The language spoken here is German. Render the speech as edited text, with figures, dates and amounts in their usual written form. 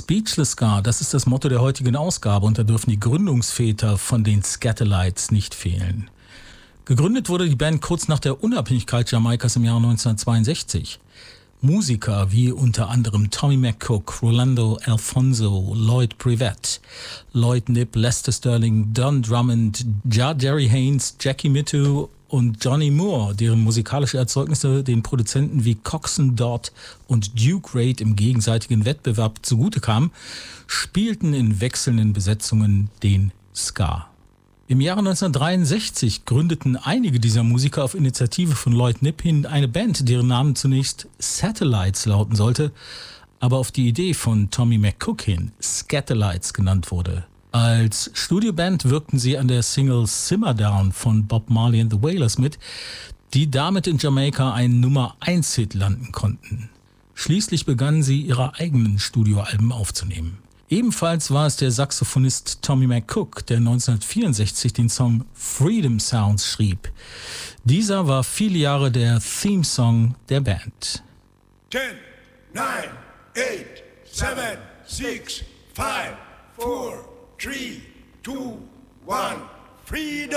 Speechless Ska, das ist das Motto der heutigen Ausgabe und da dürfen die Gründungsväter von den Skatalites nicht fehlen. Gegründet wurde die Band kurz nach der Unabhängigkeit Jamaikas im Jahr 1962. Musiker wie unter anderem Tommy McCook, Rolando Alfonso, Lloyd Privette, Lloyd Knibb, Lester Sterling, Don Drummond, Jerry Haynes, Jackie Mittoo und Johnny Moore, deren musikalische Erzeugnisse den Produzenten wie Coxsone Dodd und Duke Reid im gegenseitigen Wettbewerb zugute kamen, spielten in wechselnden Besetzungen den Ska. Im Jahre 1963 gründeten einige dieser Musiker auf Initiative von Lloyd Knibb hin eine Band, deren Name zunächst Skatalites lauten sollte, aber auf die Idee von Tommy McCook hin Skatalites genannt wurde. Als Studioband wirkten sie an der Single Simmer Down von Bob Marley and the Wailers mit, die damit in Jamaika einen Nummer-1-Hit landen konnten. Schließlich begannen sie, ihre eigenen Studioalben aufzunehmen. Ebenfalls war es der Saxophonist Tommy McCook, der 1964 den Song Freedom Sounds schrieb. Dieser war viele Jahre der Theme-Song der Band. 10, 9, 8, 7, 6, 5, 4, 3, 2, 1, Freedom!